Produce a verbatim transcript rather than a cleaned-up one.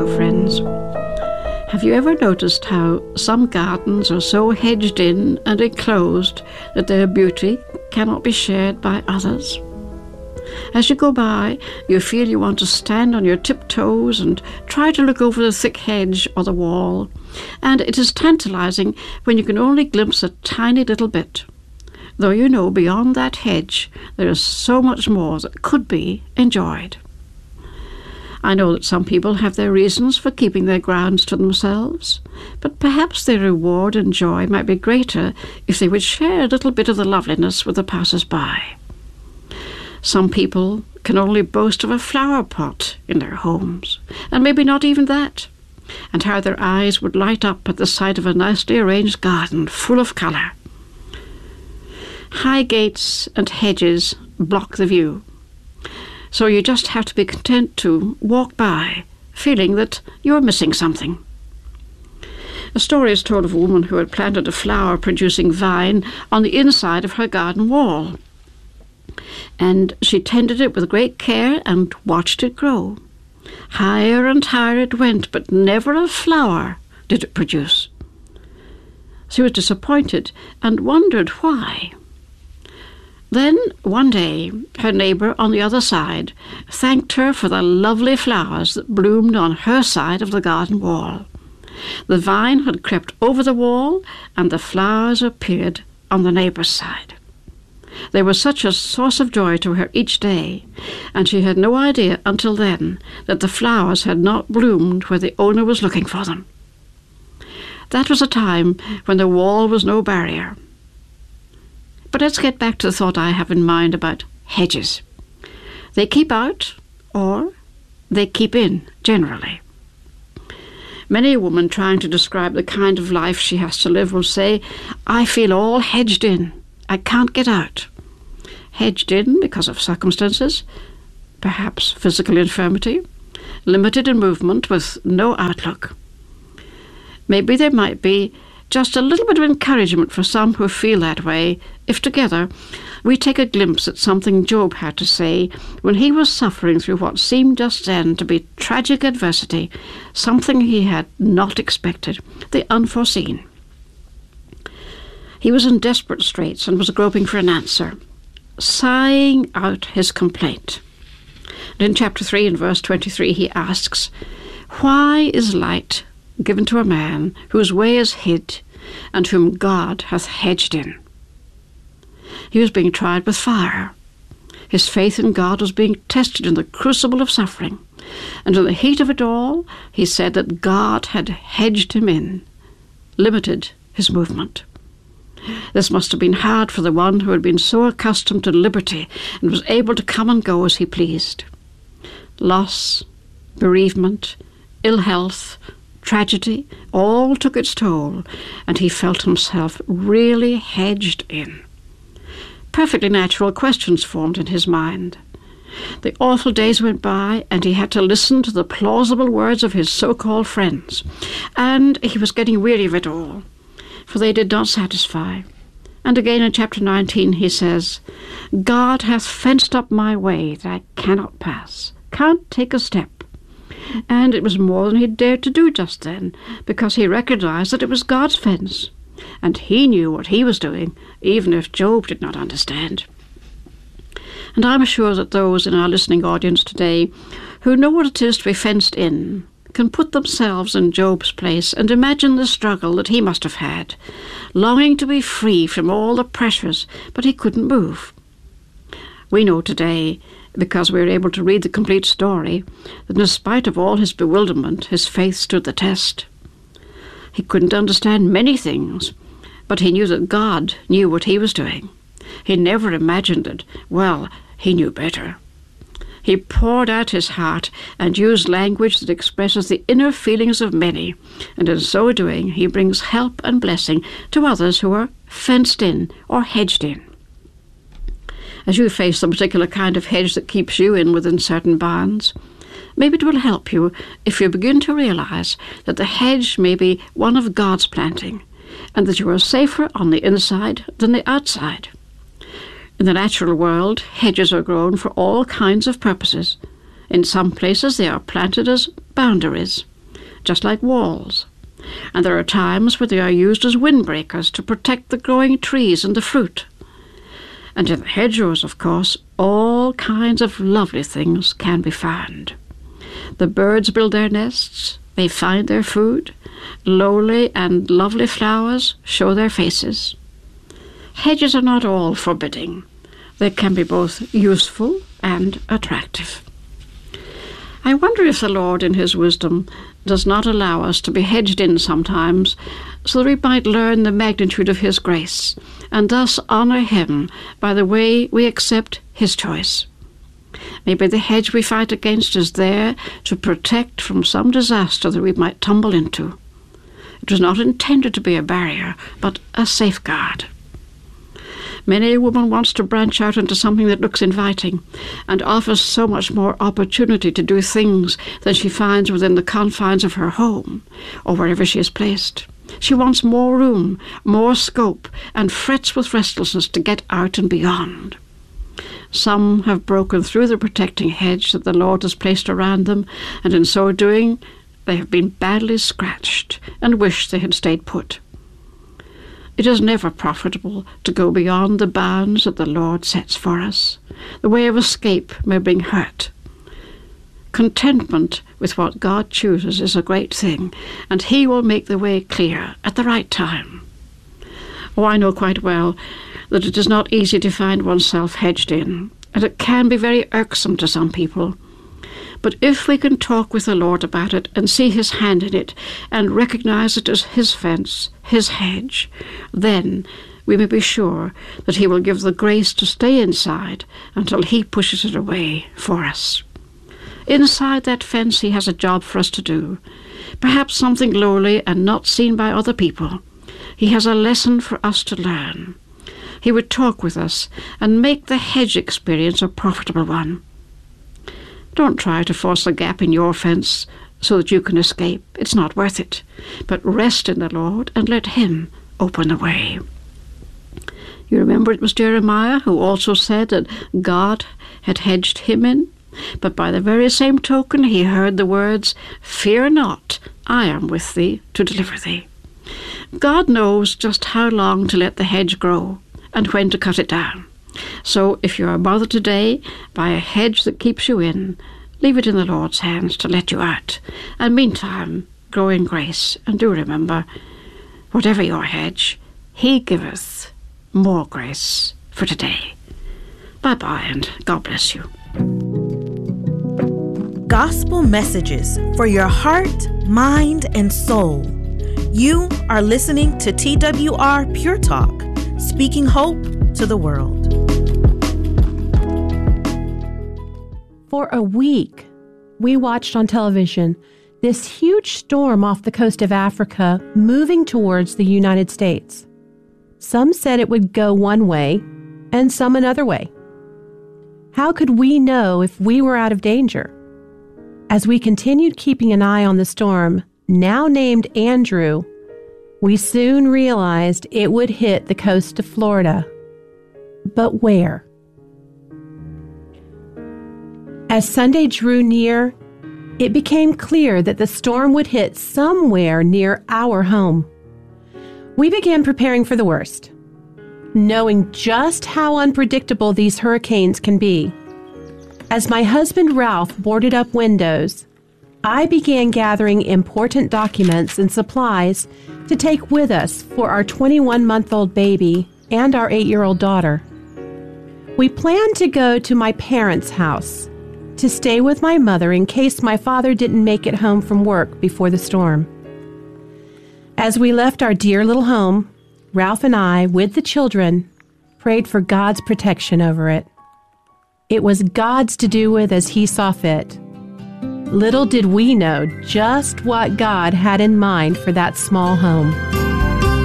Hello, friends. Have you ever noticed how some gardens are so hedged in and enclosed that their beauty cannot be shared by others? As you go by, you feel you want to stand on your tiptoes and try to look over the thick hedge or the wall, and it is tantalizing when you can only glimpse a tiny little bit, though you know beyond that hedge there is so much more that could be enjoyed. I know that some people have their reasons for keeping their grounds to themselves, but perhaps their reward and joy might be greater if they would share a little bit of the loveliness with the passers-by. Some people can only boast of a flower pot in their homes, and maybe not even that, and how their eyes would light up at the sight of a nicely arranged garden full of colour. High gates and hedges block the view, so you just have to be content to walk by, feeling that you're missing something. A story is told of a woman who had planted a flower-producing vine on the inside of her garden wall, and she tended it with great care and watched it grow. Higher and higher it went, but never a flower did it produce. She was disappointed and wondered why. Then, one day, her neighbour on the other side thanked her for the lovely flowers that bloomed on her side of the garden wall. The vine had crept over the wall, and the flowers appeared on the neighbour's side. They were such a source of joy to her each day, and she had no idea until then that the flowers had not bloomed where the owner was looking for them. That was a time when the wall was no barrier. But let's get back to the thought I have in mind about hedges. They keep out, or they keep in, generally. Many a woman trying to describe the kind of life she has to live will say, "I feel all hedged in. I can't get out." Hedged in because of circumstances, perhaps physical infirmity, limited in movement with no outlook. Maybe there might be just a little bit of encouragement for some who feel that way if together we take a glimpse at something Job had to say when he was suffering through what seemed just then to be tragic adversity, something he had not expected, the unforeseen. He was in desperate straits and was groping for an answer, sighing out his complaint. And in chapter three and verse twenty-three he asks, "Why is light given to a man whose way is hid, and whom God hath hedged in?" He was being tried with fire. His faith in God was being tested in the crucible of suffering, and in the heat of it all, he said that God had hedged him in, limited his movement. This must have been hard for the one who had been so accustomed to liberty and was able to come and go as he pleased. Loss, bereavement, ill health, tragedy, all took its toll, and he felt himself really hedged in. Perfectly natural questions formed in his mind. The awful days went by, and he had to listen to the plausible words of his so-called friends, and he was getting weary of it all, for they did not satisfy. And again in chapter nineteen he says, "God hath fenced up my way that I cannot pass, can't take a step." And it was more than he dared to do just then, because he recognized that it was God's fence, and he knew what he was doing, even if Job did not understand. And I'm sure that those in our listening audience today who know what it is to be fenced in can put themselves in Job's place and imagine the struggle that he must have had, longing to be free from all the pressures, but he couldn't move. We know today, because we are able to read the complete story, that in spite of all his bewilderment, his faith stood the test. He couldn't understand many things, but he knew that God knew what he was doing. He never imagined it. Well, he knew better. He poured out his heart and used language that expresses the inner feelings of many, and in so doing he brings help and blessing to others who are fenced in or hedged in. As you face the particular kind of hedge that keeps you in within certain bounds, maybe it will help you if you begin to realize that the hedge may be one of God's planting, and that you are safer on the inside than the outside. In the natural world, hedges are grown for all kinds of purposes. In some places they are planted as boundaries, just like walls. And there are times where they are used as windbreakers to protect the growing trees and the fruit. And in the hedgerows, of course, all kinds of lovely things can be found. The birds build their nests, they find their food, lowly and lovely flowers show their faces. Hedges are not all forbidding. They can be both useful and attractive. I wonder if the Lord, in his wisdom, does not allow us to be hedged in sometimes, so that we might learn the magnitude of his grace, and thus honor him by the way we accept his choice. Maybe the hedge we fight against is there to protect from some disaster that we might tumble into. It was not intended to be a barrier, but a safeguard. Many a woman wants to branch out into something that looks inviting and offers so much more opportunity to do things than she finds within the confines of her home or wherever she is placed. She wants more room, more scope, and frets with restlessness to get out and beyond. Some have broken through the protecting hedge that the Lord has placed around them, and in so doing they have been badly scratched and wish they had stayed put. It is never profitable to go beyond the bounds that the Lord sets for us. The way of escape may bring hurt. Contentment with what God chooses is a great thing, and he will make the way clear at the right time. Oh, I know quite well that it is not easy to find oneself hedged in, and it can be very irksome to some people. But if we can talk with the Lord about it and see his hand in it and recognize it as his fence, his hedge, then we may be sure that he will give the grace to stay inside until he pushes it away for us. Inside that fence he has a job for us to do, perhaps something lowly and not seen by other people. He has a lesson for us to learn. He would talk with us and make the hedge experience a profitable one. Don't try to force a gap in your fence so that you can escape. It's not worth it. But rest in the Lord and let him open the way. You remember it was Jeremiah who also said that God had hedged him in? But by the very same token he heard the words, "Fear not, I am with thee to deliver thee." God knows just how long to let the hedge grow and when to cut it down. So if you are bothered today by a hedge that keeps you in, leave it in the Lord's hands to let you out. And meantime, grow in grace, and do remember, whatever your hedge, he giveth more grace for today. Bye-bye, and God bless you. Gospel messages for your heart, mind, and soul. You are listening to T W R Pure Talk, speaking hope to the world. For a week, we watched on television this huge storm off the coast of Africa moving towards the United States. Some said it would go one way and some another way. How could we know if we were out of danger? As we continued keeping an eye on the storm, now named Andrew, we soon realized it would hit the coast of Florida. But where? As Sunday drew near, it became clear that the storm would hit somewhere near our home. We began preparing for the worst, knowing just how unpredictable these hurricanes can be. As my husband Ralph boarded up windows, I began gathering important documents and supplies to take with us for our twenty-one-month-old baby and our eight-year-old daughter. We planned to go to my parents' house to stay with my mother in case my father didn't make it home from work before the storm. As we left our dear little home, Ralph and I, with the children, prayed for God's protection over it. It was God's to do with as he saw fit. Little did we know just what God had in mind for that small home.